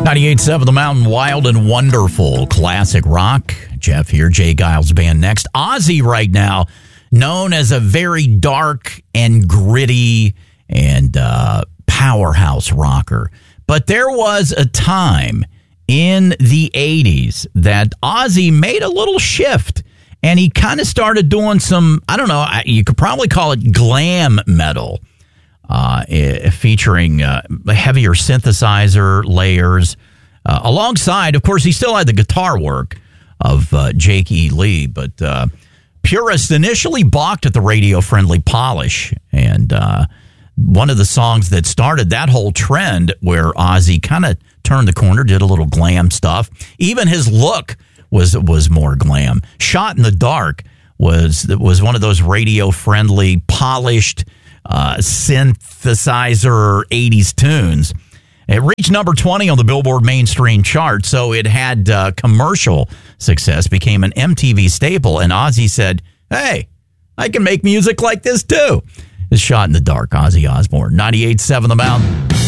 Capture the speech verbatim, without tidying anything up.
ninety-eight point seven The Mountain, Wild and Wonderful, classic rock. Jeff here, Jay Giles Band next. Ozzy right now, known as a very dark and gritty and uh, powerhouse rocker. But there was a time in the eighties that Ozzy made a little shift, and he kind of started doing some, I don't know, you could probably call it glam metal. Uh, featuring uh, heavier synthesizer layers. Uh, alongside, of course, he still had the guitar work of uh, Jake E. Lee, but uh, purists initially balked at the radio-friendly polish. And uh, one of the songs that started that whole trend where Ozzy kind of turned the corner, did a little glam stuff. Even his look was was more glam. Shot in the Dark was, was one of those radio-friendly, polished, Uh, synthesizer eighties tunes. It reached number twenty on the Billboard mainstream chart, so it had uh, commercial success, became an M T V staple, and Ozzy said, hey, I can make music like this too. It's Shot in the Dark, Ozzy Osbourne. ninety-eight point seven The Mountain.